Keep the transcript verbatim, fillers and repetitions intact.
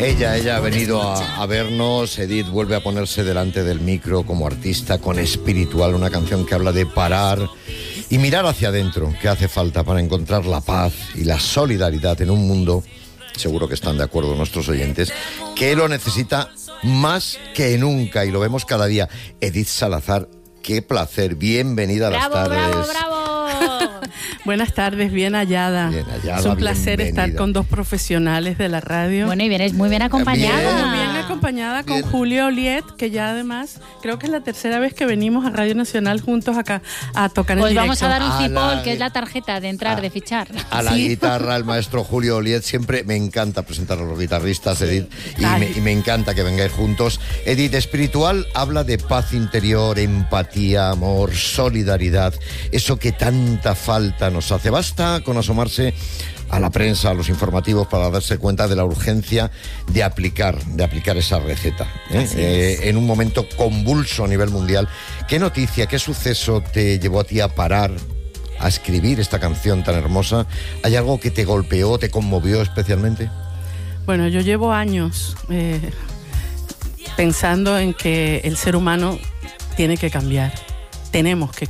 Ella, ella ha venido a, a vernos. Edith vuelve a ponerse delante del micro como artista con Espiritual, una canción que habla de parar y mirar hacia adentro, que hace falta para encontrar la paz y la solidaridad en un mundo, seguro que están de acuerdo nuestros oyentes, que lo necesita más que nunca y lo vemos cada día. Edith Salazar, qué placer, bienvenida a las bravo, tardes. Bravo, bravo. Buenas tardes, bien hallada. Bien hallada, es un placer bienvenida. estar con dos profesionales de la radio. Bueno, y vienes muy bien acompañada. Muy bien acompañada con Bien. Julio Oliet, que ya además creo que es la tercera vez que venimos a Radio Nacional juntos acá a tocar en Pues directo. vamos a dar un A cipol, la- que es la tarjeta de entrar, a- de fichar. A la Sí. guitarra, el maestro Julio Oliet. Siempre me encanta presentar a los guitarristas, Edith, y Ay. me, y me encanta que vengáis juntos. Edith, Espiritual habla de paz interior, empatía, amor, solidaridad, eso que tanta falta nos hace. Basta con asomarse a la prensa, a los informativos, para darse cuenta de la urgencia de aplicar, de aplicar esa receta, ¿eh? Así Eh, es. en un momento convulso a nivel mundial. ¿Qué noticia, qué suceso te llevó a ti a parar, a escribir esta canción tan hermosa? ¿Hay algo que te golpeó, te conmovió especialmente? Bueno, yo llevo años eh, pensando en que el ser humano tiene que cambiar. Tenemos que